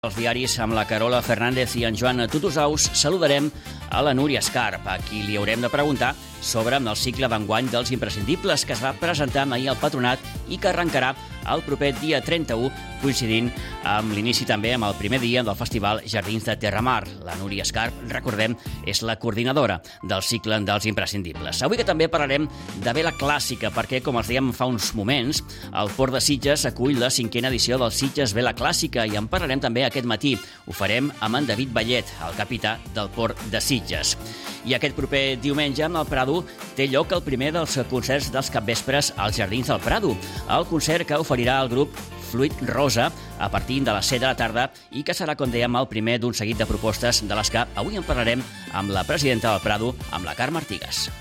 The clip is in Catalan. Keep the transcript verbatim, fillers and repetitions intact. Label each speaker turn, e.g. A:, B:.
A: Els diaris amb la Carola Fernández i en Joan Tutusaus saludarem a la Núria Escarp, a qui li haurem de preguntar sobre el cicle d'enguany dels imprescindibles que es va presentar ahir al Patronat i que arrencarà el proper dia trenta-u, coincidint amb l'inici també amb el primer dia del Festival Jardins de Terramar. La Núria Escarp, recordem, és la coordinadora del cicle dels imprescindibles. Avui que també parlarem de vela clàssica, perquè, com els dèiem fa uns moments, el Port de Sitges acull la cinquena edició del Sitges Vela Clàssica i en parlarem també aquest matí. Ho farem amb en David Vallet, el capità del Port de Sitges. I aquest proper diumenge, al Prado, té lloc el primer dels concerts dels capvespres als Jardins del Prado. El concert que oferirà el grup Fluid Rosa a partir de les set de la tarda i que serà, com dèiem, el primer d'un seguit de propostes de les que avui en parlarem amb la presidenta del Prado, amb la Carme Artigas.